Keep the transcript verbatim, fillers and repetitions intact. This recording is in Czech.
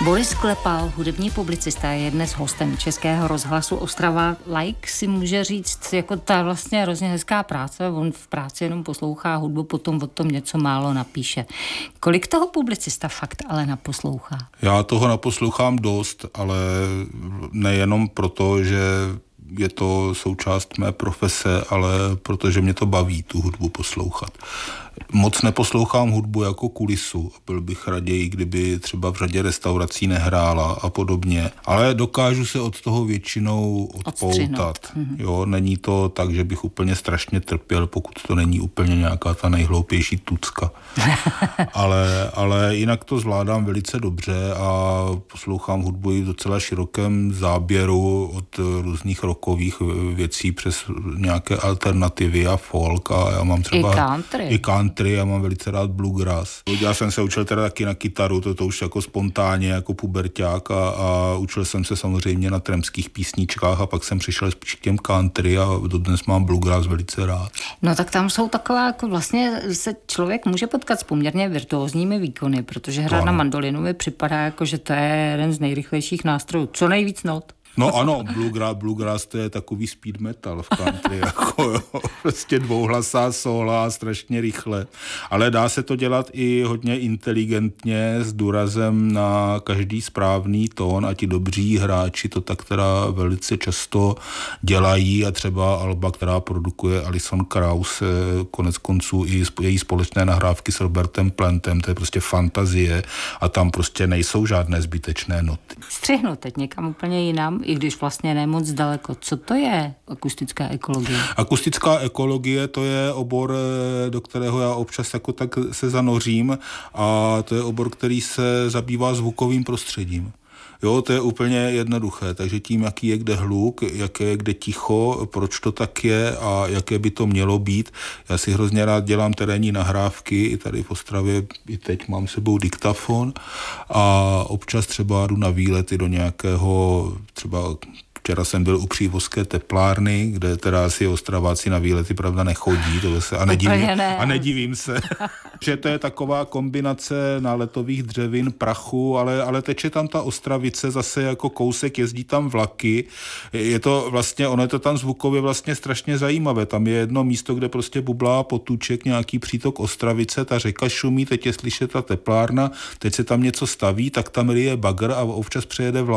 Boris Klepal, hudební publicista, je dnes hostem Českého rozhlasu Ostrava. Like si může říct, jako ta vlastně hrozně hezká práce, on v práci jenom poslouchá hudbu, potom o tom něco málo napíše. Kolik toho publicista fakt ale naposlouchá? Já toho naposlouchám dost, ale nejenom proto, že je to součást mé profese, ale protože mě to baví tu hudbu poslouchat. Moc neposlouchám hudbu jako kulisu. Byl bych raději, kdyby třeba v řadě restaurací nehrála a podobně. Ale dokážu se od toho většinou odpoutat. Mm-hmm. Jo, není to tak, že bych úplně strašně trpěl, pokud to není úplně nějaká ta nejhloupější tucka. ale, ale jinak to zvládám velice dobře a poslouchám hudbu i v docela širokém záběru od různých rockových věcí přes nějaké alternativy a folk a já mám třeba... I country. I country, já mám velice rád bluegrass. Já jsem se učil teda taky na kytaru, to, to už jako spontánně, jako puberťák a, a učil jsem se samozřejmě na trampských písničkách a pak jsem přišel spíš k těm country a dodnes mám bluegrass velice rád. No tak tam jsou taková, jako vlastně se člověk může potkat s poměrně virtuózními výkony, protože hrát na mandolinu mi připadá jako, že to je jeden z nejrychlejších nástrojů. Co nejvíc not. No ano, bluegrass, bluegrass to je takový speed metal v country, jako jo, prostě dvouhlasá sóla, strašně rychle. Ale dá se to dělat i hodně inteligentně, s důrazem na každý správný tón a ti dobří hráči to tak teda velice často dělají a třeba alba, která produkuje Alison Krauss, konec konců i její společné nahrávky s Robertem Plantem, to je prostě fantazie a tam prostě nejsou žádné zbytečné noty. Střihnu teď někam úplně jinam, i když vlastně ne moc daleko. Co to je akustická ekologie? Akustická ekologie to je obor, do kterého já občas jako tak se zanořím a to je obor, který se zabývá zvukovým prostředím. Jo, to je úplně jednoduché, takže tím, jaký je kde hluk, jaké je kde ticho, proč to tak je a jaké by to mělo být. Já si hrozně rád dělám terénní nahrávky, i tady v Ostravě, i teď mám sebou diktafon a občas třeba jdu na výlety do nějakého třeba... Včera jsem byl u Přívozké teplárny, kde teda asi Ostraváci na výlety pravda nechodí, to se, a, nedivím, ne. a nedivím se, že to je taková kombinace náletových dřevin, prachu, ale, ale teče tam ta Ostravice zase jako kousek, jezdí tam vlaky, je to vlastně, ono je to tam zvukově vlastně strašně zajímavé, tam je jedno místo, kde prostě bublá potůček, nějaký přítok Ostravice, ta řeka šumí, teď je slyšet ta teplárna, teď se tam něco staví, tak tam lije bagr a občas přejede vlak.